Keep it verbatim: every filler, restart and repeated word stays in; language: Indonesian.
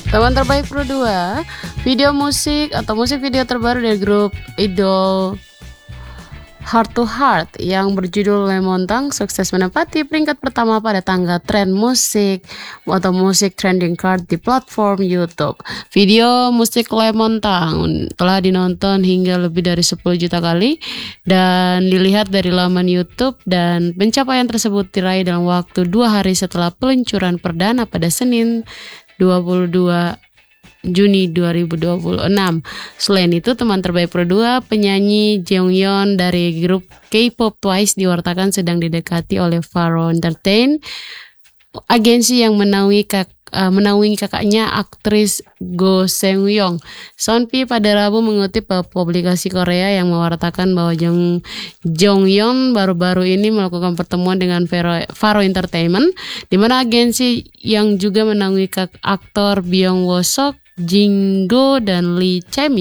Teman terbaik Pro dua, video musik atau musik video terbaru dari grup idol Heart to Heart yang berjudul Lemontang sukses menempati peringkat pertama pada tangga tren musik atau musik trending chart di platform YouTube. Video musik Lemontang telah dinonton hingga lebih dari sepuluh juta kali dan dilihat dari laman YouTube, dan pencapaian tersebut diraih dalam waktu dua hari setelah peluncuran perdana pada Senin dua puluh dua Juni dua ribu dua puluh enam. Selain itu, teman terbaik Pro dua, penyanyi Jeongyeon dari grup K-pop Twice diwartakan sedang didekati oleh Faro Entertain, agensi yang menaungi kak, uh, menaungi kakaknya aktris Go Seung-young. Sonpi pada Rabu mengutip publikasi Korea yang mewartakan bahwa Jong Jeongyeon baru-baru ini melakukan pertemuan dengan Faro, Faro Entertainment, di mana agensi yang juga menaungi kak aktor Byung Woo Seok, Jin Go dan Lee Chae-min